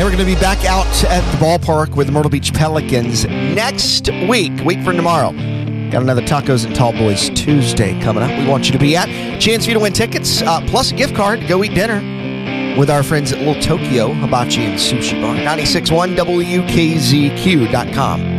And we're going to be back out at the ballpark with the Myrtle Beach Pelicans next week, a week from tomorrow. Got another Tacos and Tall Boys Tuesday coming up. We want you to be at. Chance for you to win tickets, plus a gift card to go eat dinner with our friends at Little Tokyo Hibachi and Sushi Bar. 96.1 WKZQ.com.